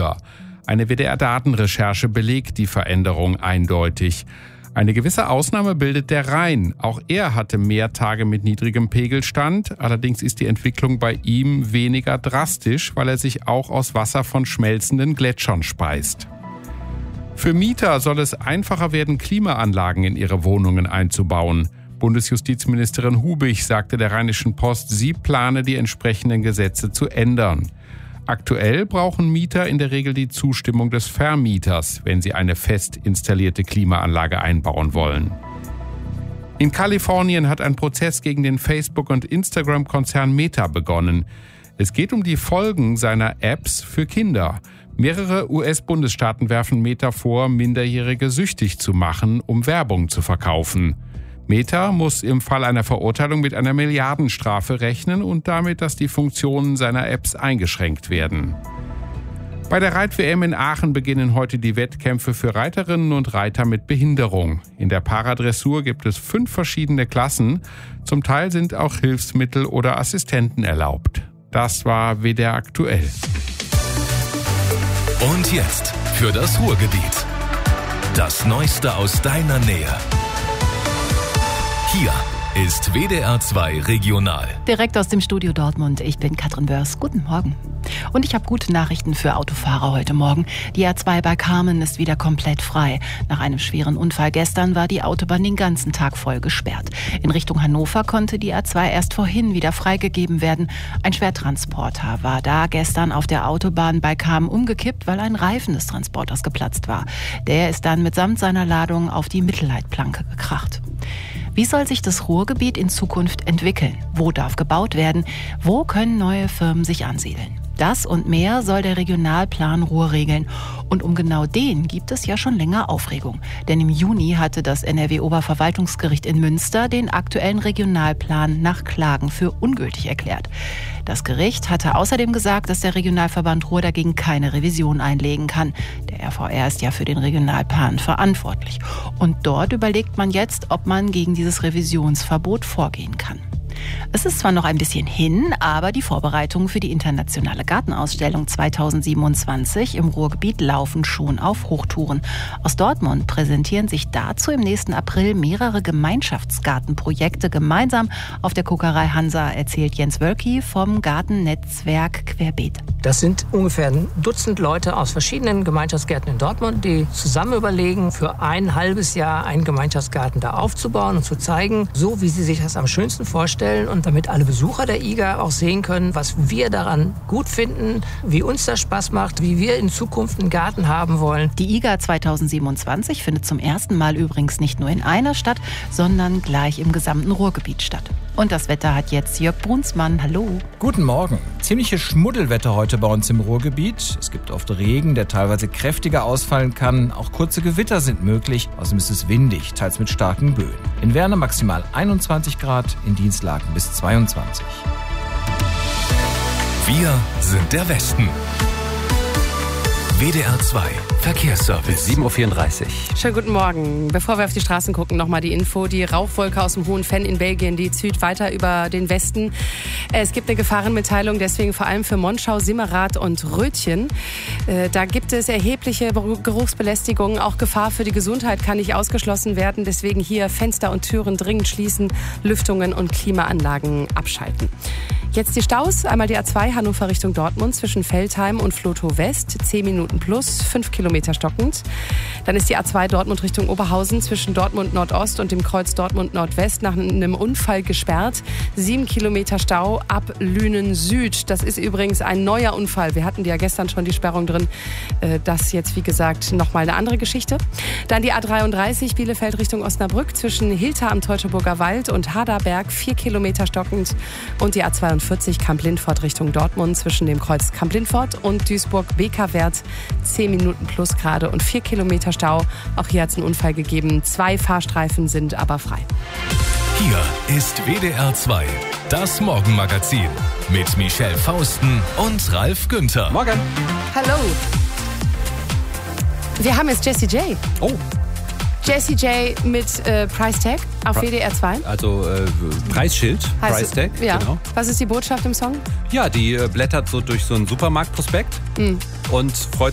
früher. Eine WDR-Datenrecherche belegt die Veränderung eindeutig. Eine gewisse Ausnahme bildet der Rhein. Auch er hatte mehr Tage mit niedrigem Pegelstand. Allerdings ist die Entwicklung bei ihm weniger drastisch, weil er sich auch aus Wasser von schmelzenden Gletschern speist. Für Mieter soll es einfacher werden, Klimaanlagen in ihre Wohnungen einzubauen. Bundesjustizministerin Hubig sagte der Rheinischen Post, sie plane die entsprechenden Gesetze zu ändern. Aktuell brauchen Mieter in der Regel die Zustimmung des Vermieters, wenn sie eine fest installierte Klimaanlage einbauen wollen. In Kalifornien hat ein Prozess gegen den Facebook- und Instagram-Konzern Meta begonnen. Es geht um die Folgen seiner Apps für Kinder. Mehrere US-Bundesstaaten werfen Meta vor, Minderjährige süchtig zu machen, um Werbung zu verkaufen. Meta muss im Fall einer Verurteilung mit einer Milliardenstrafe rechnen und damit, dass die Funktionen seiner Apps eingeschränkt werden. Bei der Reit-WM in Aachen beginnen heute die Wettkämpfe für Reiterinnen und Reiter mit Behinderung. In der Paradressur gibt es 5 verschiedene Klassen. Zum Teil sind auch Hilfsmittel oder Assistenten erlaubt. Das war WDR aktuell. Und jetzt für das Ruhrgebiet. Das Neueste aus deiner Nähe. Hier ist WDR 2 Regional. Direkt aus dem Studio Dortmund. Ich bin Katrin Börs. Guten Morgen. Und ich habe gute Nachrichten für Autofahrer heute Morgen. Die A2 bei Kamen ist wieder komplett frei. Nach einem schweren Unfall gestern war die Autobahn den ganzen Tag voll gesperrt. In Richtung Hannover konnte die A2 erst vorhin wieder freigegeben werden. Ein Schwertransporter war da gestern auf der Autobahn bei Kamen umgekippt, weil ein Reifen des Transporters geplatzt war. Der ist dann mitsamt seiner Ladung auf die Mittelleitplanke gekracht. Wie soll sich das Ruhrgebiet in Zukunft entwickeln? Wo darf gebaut werden? Wo können neue Firmen sich ansiedeln? Das und mehr soll der Regionalplan Ruhr regeln. Und um genau den gibt es ja schon länger Aufregung. Denn im Juni hatte das NRW-Oberverwaltungsgericht in Münster den aktuellen Regionalplan nach Klagen für ungültig erklärt. Das Gericht hatte außerdem gesagt, dass der Regionalverband Ruhr dagegen keine Revision einlegen kann. Der RVR ist ja für den Regionalplan verantwortlich. Und dort überlegt man jetzt, ob man gegen dieses Revisionsverbot vorgehen kann. Es ist zwar noch ein bisschen hin, aber die Vorbereitungen für die internationale Gartenausstellung 2027 im Ruhrgebiet laufen schon auf Hochtouren. Aus Dortmund präsentieren sich dazu im nächsten April mehrere Gemeinschaftsgartenprojekte gemeinsam auf der Kokerei Hansa, erzählt Jens Wölki vom Gartennetzwerk Querbeet. Das sind ungefähr ein Dutzend Leute aus verschiedenen Gemeinschaftsgärten in Dortmund, die zusammen überlegen, für ein halbes Jahr einen Gemeinschaftsgarten da aufzubauen und zu zeigen, so wie sie sich das am schönsten vorstellen und damit alle Besucher der IGA auch sehen können, was wir daran gut finden, wie uns das Spaß macht, wie wir in Zukunft einen Garten haben wollen. Die IGA 2027 findet zum ersten Mal übrigens nicht nur in einer Stadt, sondern gleich im gesamten Ruhrgebiet statt. Und das Wetter hat jetzt Jörg Brunsmann. Hallo. Guten Morgen. Ziemliches Schmuddelwetter heute bei uns im Ruhrgebiet. Es gibt oft Regen, der teilweise kräftiger ausfallen kann. Auch kurze Gewitter sind möglich. Außerdem ist es windig, teils mit starken Böen. In Werne maximal 21 Grad, in Dienstlaken bis 22. Wir sind der Westen. WDR 2 Verkehrsservice. 7.34 Uhr. Schönen guten Morgen. Bevor wir auf die Straßen gucken, nochmal die Info. Die Rauchwolke aus dem Hohen Venn in Belgien, die zieht weiter über den Westen. Es gibt eine Gefahrenmitteilung, deswegen vor allem für Monschau, Simmerath und Rötchen. Da gibt es erhebliche Geruchsbelästigungen. Auch Gefahr für die Gesundheit kann nicht ausgeschlossen werden. Deswegen hier Fenster und Türen dringend schließen, Lüftungen und Klimaanlagen abschalten. Jetzt die Staus. Einmal die A2 Hannover Richtung Dortmund zwischen Veltheim und Flotow West. 10 Minuten plus, 5 Kilometer stockend. Dann ist die A2 Dortmund Richtung Oberhausen zwischen Dortmund Nordost und dem Kreuz Dortmund Nordwest nach einem Unfall gesperrt. 7 Kilometer Stau ab Lünen Süd. Das ist übrigens ein neuer Unfall. Wir hatten ja gestern schon die Sperrung drin. Das jetzt, wie gesagt, nochmal eine andere Geschichte. Dann die A33 Bielefeld Richtung Osnabrück zwischen Hilter am Teutoburger Wald und Haderberg. 4 Kilometer stockend. Und die A42 Kamp-Lindfort Richtung Dortmund zwischen dem Kreuz Kamp-Lindfort und Duisburg-Bekerwert. 10 Minuten plus gerade und 4 Kilometer Stau. Auch hier hat es einen Unfall gegeben. 2 Fahrstreifen sind aber frei. Hier ist WDR 2, das Morgenmagazin mit Michelle Fausten und Ralf Günther. Morgen. Hallo. Wir haben jetzt Jessie J. Oh. Jessie J mit Price Tag auf WDR 2. Also Preisschild, Price Tag, ja. Genau. Was ist die Botschaft im Song? Ja, die blättert so durch so einen Supermarktprospekt und freut